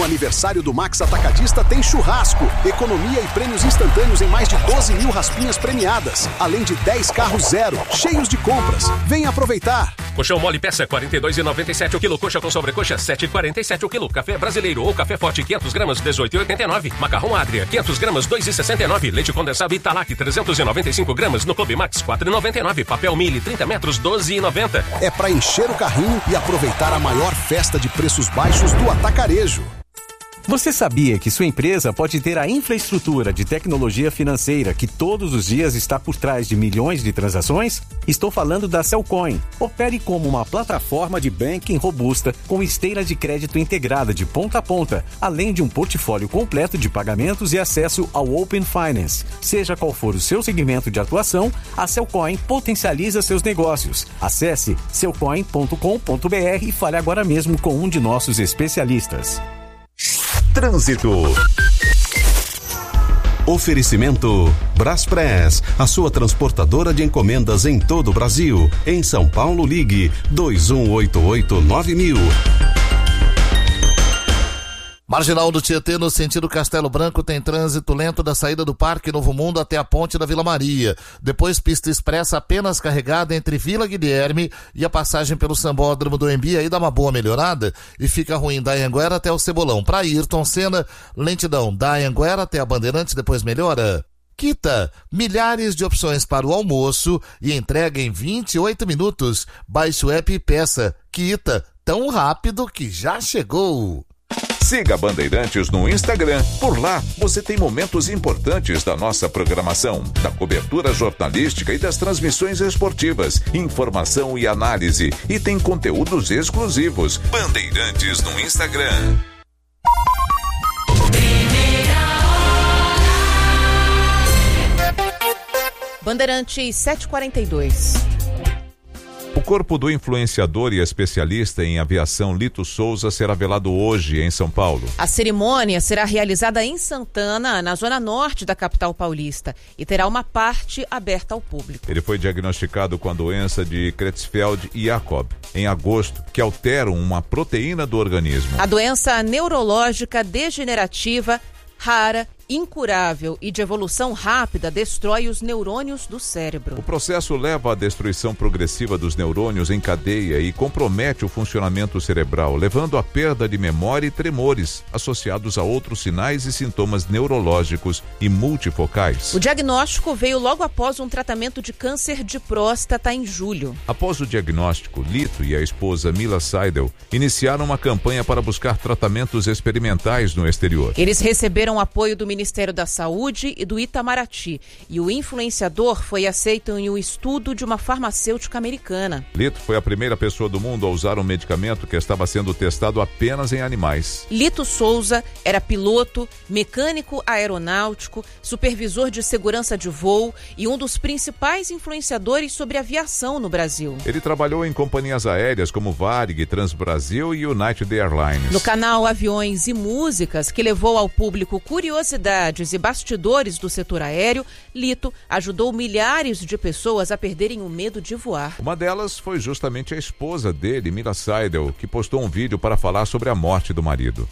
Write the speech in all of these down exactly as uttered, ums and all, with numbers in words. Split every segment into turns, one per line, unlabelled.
aniversário do Max Atacadista tem churrasco, economia e prêmios instantâneos em mais de doze mil raspinhas premiadas, além de dez carros zero, cheios de compras. Venha aproveitar!
Colchão mole peça quarenta e dois reais e noventa e sete centavos o quilo, coxa com sobrecoxa sete reais e quarenta e sete centavos o quilo, café brasileiro ou café forte quinhentos gramas dezoito reais e oitenta e nove centavos, macarrão Adria quinhentos gramas dois reais e sessenta e nove centavos, leite condensado Italac trezentos e noventa e cinco gramas no Clube Max quatro reais e noventa e nove centavos, papel Mille trinta metros doze reais e noventa centavos.
É pra encher o carrinho e aproveitar a maior festa de preços baixos do atacarejo.
Você sabia que sua empresa pode ter a infraestrutura de tecnologia financeira que todos os dias está por trás de milhões de transações? Estou falando da Cellcoin. Opere como uma plataforma de banking robusta com esteira de crédito integrada de ponta a ponta, além de um portfólio completo de pagamentos e acesso ao Open Finance. Seja qual for o seu segmento de atuação, a Cellcoin potencializa seus negócios. Acesse cellcoin ponto com ponto b r e fale agora mesmo com um de nossos especialistas.
Trânsito. Oferecimento Braspress, a sua transportadora de encomendas em todo o Brasil. Em São Paulo, ligue dois um oito oito nove mil.
Marginal do Tietê, no sentido Castelo Branco, tem trânsito lento da saída do Parque Novo Mundo até a ponte da Vila Maria. Depois, pista expressa apenas carregada entre Vila Guilherme e a passagem pelo Sambódromo do Embi, aí dá uma boa melhorada e fica ruim da Anhanguera até o Cebolão. Para Ayrton Senna, lentidão da Anhanguera até a Bandeirantes, depois melhora. Quita, milhares de opções para o almoço e entrega em vinte e oito minutos. Baixe o app e peça. Quita, tão rápido que já chegou.
Siga Bandeirantes no Instagram. Por lá, você tem momentos importantes da nossa programação, da cobertura jornalística e das transmissões esportivas, informação e análise. E tem conteúdos exclusivos. Bandeirantes no Instagram.
Bandeirantes sete e quarenta e dois.
O corpo do influenciador e especialista em aviação Lito Souza será velado hoje em São Paulo.
A cerimônia será realizada em Santana, na zona norte da capital paulista, e terá uma parte aberta ao público.
Ele foi diagnosticado com a doença de Creutzfeldt-Jakob em agosto, que altera uma proteína do organismo.
A doença neurológica degenerativa, rara, incurável e de evolução rápida destrói os neurônios do cérebro.
O processo leva à destruição progressiva dos neurônios em cadeia e compromete o funcionamento cerebral, levando à perda de memória e tremores, associados a outros sinais e sintomas neurológicos e multifocais.
O diagnóstico veio logo após um tratamento de câncer de próstata em julho.
Após o diagnóstico, Lito e a esposa Mila Seidel iniciaram uma campanha para buscar tratamentos experimentais no exterior.
Eles receberam apoio do Ministério da Saúde e do Itamaraty, e o influenciador foi aceito em um estudo de uma farmacêutica americana.
Lito foi a primeira pessoa do mundo a usar um medicamento que estava sendo testado apenas em animais.
Lito Souza era piloto, mecânico aeronáutico, supervisor de segurança de voo e um dos principais influenciadores sobre aviação no Brasil.
Ele trabalhou em companhias aéreas como Varig, Transbrasil e United Airlines.
No canal Aviões e Músicas, que levou ao público curiosidade e bastidores do setor aéreo, Lito ajudou milhares de pessoas a perderem o medo de voar.
Uma delas foi justamente a esposa dele, Mila Seidel, que postou um vídeo para falar sobre a morte do marido.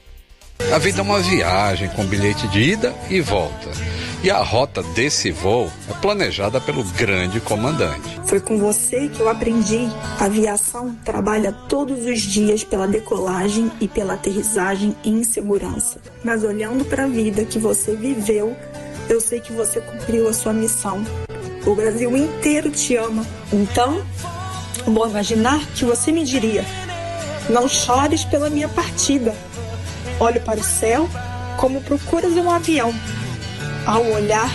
A vida é uma viagem com bilhete de ida e volta. E a rota desse voo é planejada pelo grande comandante.
Foi com você que eu aprendi. A aviação trabalha todos os dias pela decolagem e pela aterrissagem em segurança. Mas olhando para a vida que você viveu, eu sei que você cumpriu a sua missão. O Brasil inteiro te ama. Então, vou imaginar que você me diria: não chores pela minha partida. Olhe para o céu como procuras um avião. Ao olhar,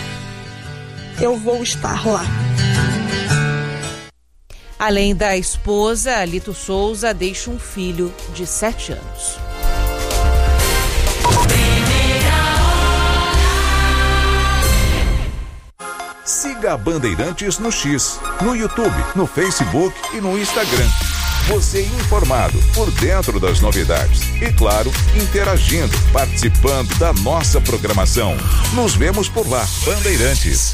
eu vou estar lá.
Além da esposa, Lito Souza deixa um filho de sete anos.
Siga a Bandeirantes no X, no YouTube, no Facebook e no Instagram. Você informado, por dentro das novidades e, claro, interagindo, participando da nossa programação. Nos vemos por lá, Bandeirantes.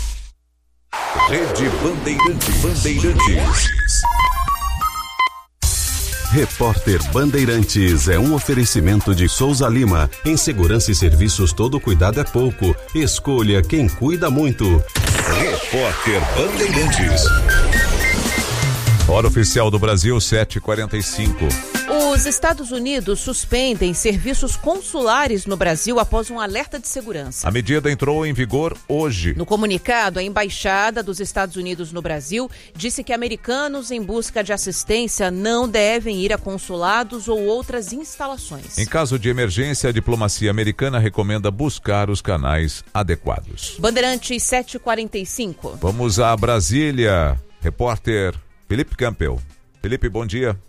Rede Bandeirantes. Bandeirantes.
Repórter Bandeirantes é um oferecimento de Souza Lima. Em segurança e serviços, todo cuidado é pouco. Escolha quem cuida muito.
Repórter Bandeirantes. Hora oficial do Brasil, sete e quarenta e cinco.
Os Estados Unidos suspendem serviços consulares no Brasil após um alerta de segurança.
A medida entrou em vigor hoje.
No comunicado, a Embaixada dos Estados Unidos no Brasil disse que americanos em busca de assistência não devem ir a consulados ou outras instalações.
Em caso de emergência, a diplomacia americana recomenda buscar os canais adequados.
Bandeirantes sete e quarenta e cinco.
Vamos a Brasília. Repórter Felipe Campbell. Felipe, bom dia.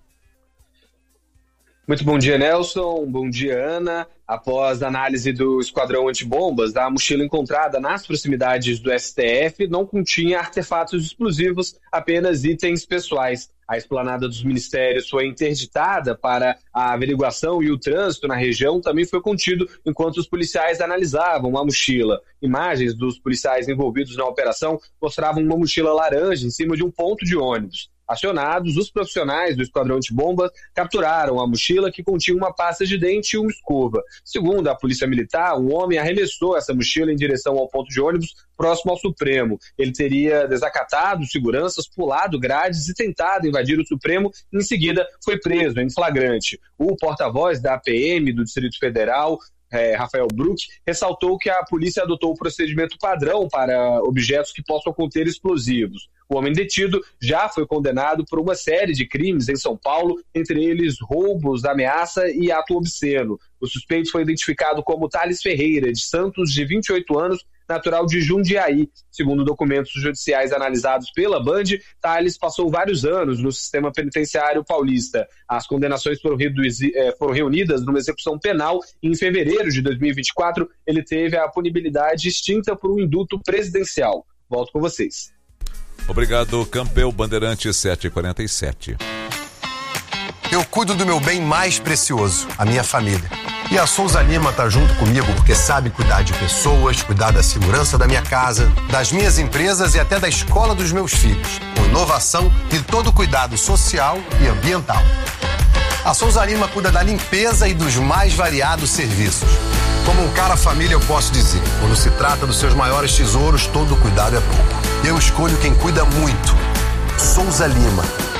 Muito bom dia, Nelson. Bom dia, Ana. Após a análise do esquadrão antibombas, a mochila encontrada nas proximidades do S T F não continha artefatos explosivos, apenas itens pessoais. A esplanada dos ministérios foi interditada para a averiguação e o trânsito na região também foi contido enquanto os policiais analisavam a mochila. Imagens dos policiais envolvidos na operação mostravam uma mochila laranja em cima de um ponto de ônibus. Acionados, os profissionais do esquadrão antibombas capturaram a mochila que continha uma pasta de dente e uma escova. Segundo a polícia militar, um homem arremessou essa mochila em direção ao ponto de ônibus próximo ao Supremo. Ele teria desacatado seguranças, pulado grades e tentado invadir o Supremo. Em seguida, foi preso em flagrante. O porta-voz da P M do Distrito Federal, É, Rafael Bruck, ressaltou que a polícia adotou o procedimento padrão para objetos que possam conter explosivos. O homem detido já foi condenado por uma série de crimes em São Paulo, entre eles roubos, ameaça e ato obsceno. O suspeito foi identificado como Thales Ferreira, de Santos, de vinte e oito anos, natural de Jundiaí. Segundo documentos judiciais analisados pela Band, Thales passou vários anos no sistema penitenciário paulista. As condenações foram, foram reunidas numa execução penal e em fevereiro de dois mil e vinte e quatro ele teve a punibilidade extinta por um indulto presidencial. Volto com vocês.
Obrigado, Campbell. Bandeirantes sete e quarenta e sete.
Eu cuido do meu bem mais precioso, a minha família. E a Souza Lima tá junto comigo porque sabe cuidar de pessoas, cuidar da segurança da minha casa, das minhas empresas e até da escola dos meus filhos, com inovação e todo cuidado social e ambiental. A Souza Lima cuida da limpeza e dos mais variados serviços. Como um cara família, eu posso dizer, quando se trata dos seus maiores tesouros, todo cuidado é pouco. Eu escolho quem cuida muito. Souza Lima.